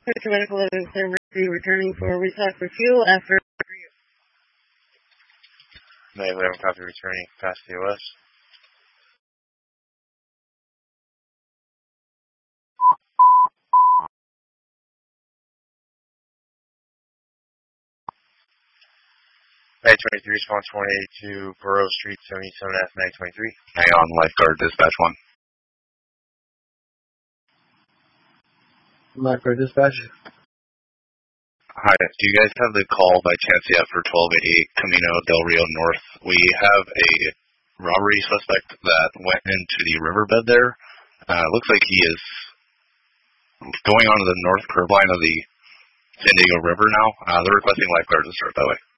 To Medical Emergency returning for restock for fuel after. 911 copy returning past POS. Night 23, response 182, Burrow Street, 77F, Night 23. Hang on, lifeguard dispatch 1. Lifeguard dispatch. Hi, do you guys have the call by chance yet for 1288 Camino del Rio North? We have a robbery suspect that went into the riverbed there. Looks like he is going onto the north curb line of the San Diego River now. They're requesting lifeguards to start that way.